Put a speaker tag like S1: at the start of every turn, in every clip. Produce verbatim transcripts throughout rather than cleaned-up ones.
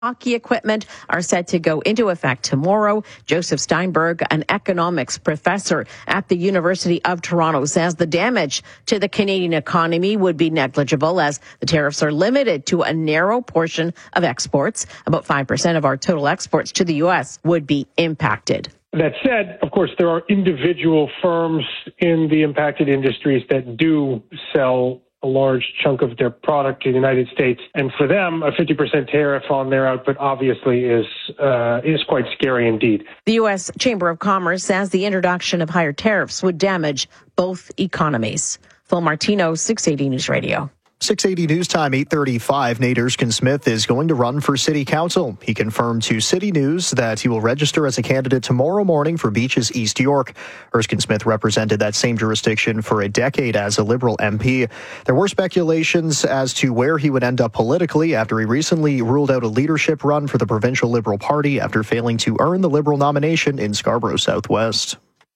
S1: Hockey equipment are set to go into effect tomorrow. Joseph Steinberg, an economics professor at the University of Toronto, says the damage to the Canadian economy would be negligible as the tariffs are limited to a narrow portion of exports. About five percent of our total exports to the U S would be impacted.
S2: That said, of course, there are individual firms in the impacted industries that do sell a large chunk of their product to the United States. And for them, a fifty percent tariff on their output obviously is uh, is quite scary indeed.
S1: The U S Chamber of Commerce says the introduction of higher tariffs would damage both economies. Phil Martino, six eighty News Radio.
S3: six eighty News Time, eight thirty-five. Nate Erskine-Smith is going to run for city council. He confirmed to City News that he will register as a candidate tomorrow morning for Beaches East York. Erskine-Smith represented that same jurisdiction for a decade as a Liberal M P. There were speculations as to where he would end up politically after he recently ruled out a leadership run for the Provincial Liberal Party after failing to earn the Liberal nomination in Scarborough Southwest.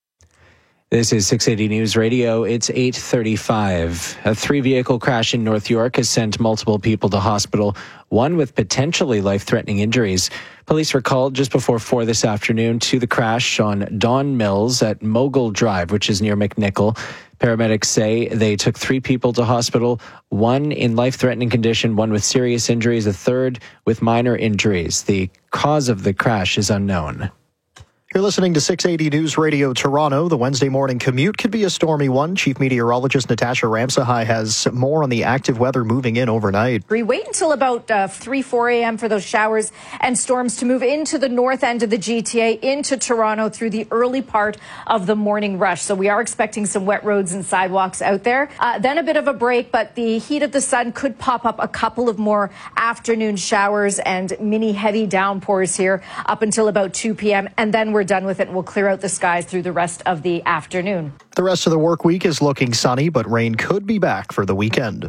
S4: This is six eighty News Radio. It's eight thirty-five. A three-vehicle crash in North York has sent multiple people to hospital, one with potentially life-threatening injuries. Police were called just before four this afternoon to the crash on Don Mills at Mogul Drive, which is near McNichol. Paramedics say they took three people to hospital, one in life-threatening condition, one with serious injuries, a third with minor injuries. The cause of the crash is unknown.
S3: You're listening to six eighty News Radio Toronto. The Wednesday morning commute could be a stormy one. Chief Meteorologist Natasha Ramsahai has more on the active weather moving in overnight.
S5: We wait until about uh, three, four a.m. for those showers and storms to move into the north end of the G T A, into Toronto through the early part of the morning rush. So we are expecting some wet roads and sidewalks out there. Uh, then a bit of a break, but the heat of the sun could pop up a couple of more afternoon showers and mini heavy downpours here up until about two p.m. And then we're done with it and we'll clear out the skies through the rest of the afternoon.
S3: The rest of the work week is looking sunny, but rain could be back for the weekend.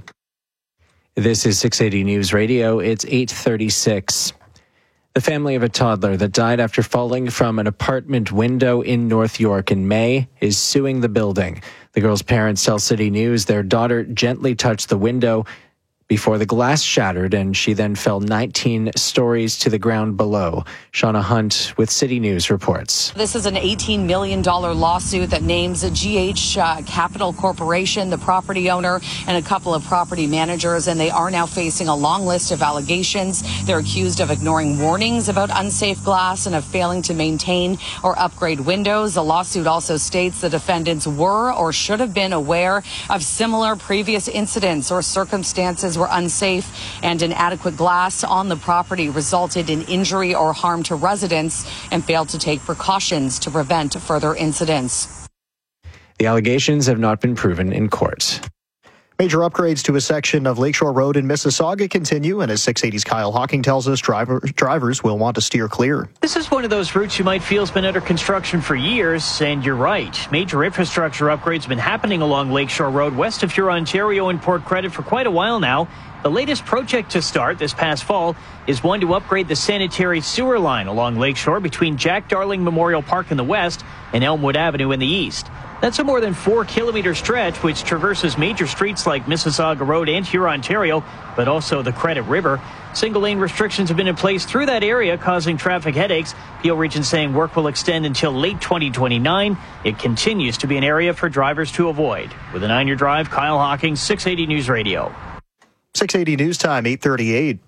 S4: This is six eighty News Radio. It's eight thirty-six. The family of a toddler that died after falling from an apartment window in North York in May is suing the building. The girl's parents tell City News their daughter gently touched the window before the glass shattered, and she then fell nineteen stories to the ground below. Shauna Hunt with City News reports.
S6: This is an eighteen million dollars lawsuit that names G H uh, Capital Corporation, the property owner, and a couple of property managers, and they are now facing a long list of allegations. They're accused of ignoring warnings about unsafe glass and of failing to maintain or upgrade windows. The lawsuit also states the defendants were or should have been aware of similar previous incidents or circumstances were unsafe and inadequate glass on the property resulted in injury or harm to residents and failed to take precautions to prevent further incidents.
S4: The allegations have not been proven in court.
S3: Major upgrades to a section of Lakeshore Road in Mississauga continue, and as six eighty's Kyle Hawking tells us, driver, drivers will want to steer clear.
S7: This is one of those routes you might feel has been under construction for years, and you're right. Major infrastructure upgrades have been happening along Lakeshore Road west of Huron, Ontario and Port Credit for quite a while now. The latest project to start this past fall is one to upgrade the sanitary sewer line along Lakeshore between Jack Darling Memorial Park in the west and Elmwood Avenue in the east. That's a more than four kilometer stretch which traverses major streets like Mississauga Road and Huron, Ontario, but also the Credit River. Single lane restrictions have been in place through that area, causing traffic headaches. Peel Region saying work will extend until late twenty twenty-nine. It continues to be an area for drivers to avoid. With a nine-year drive, Kyle Hawking, six eighty News Radio.
S3: six eighty News Time, eight thirty-eight.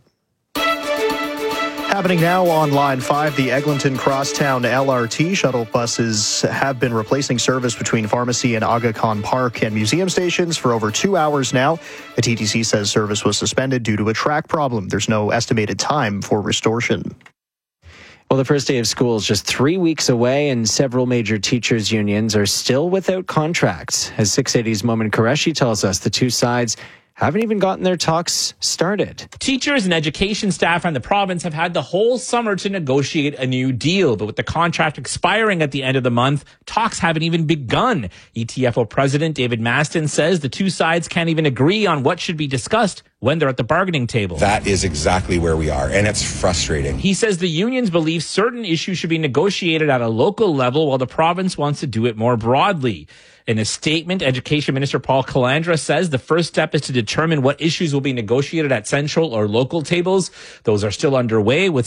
S3: Happening now on Line five, the Eglinton Crosstown L R T shuttle buses have been replacing service between Pharmacy and Aga Khan Park and museum stations for over two hours now. The T T C says service was suspended due to a track problem. There's no estimated time for restoration.
S4: Well, the first day of school is just three weeks away, and several major teachers' unions are still without contracts. As six eighty's Momin Qureshi tells us, the two sides haven't even gotten their talks started.
S8: Teachers and education staff around the province have had the whole summer to negotiate a new deal, but with the contract expiring at the end of the month, talks haven't even begun. E T F O President David Maston says the two sides can't even agree on what should be discussed when they're at the bargaining table.
S9: That is exactly where we are, and it's frustrating.
S8: He says the unions believe certain issues should be negotiated at a local level while the province wants to do it more broadly. In a statement, Education Minister Paul Calandra says the first step is to determine what issues will be negotiated at central or local tables. Those are still underway, with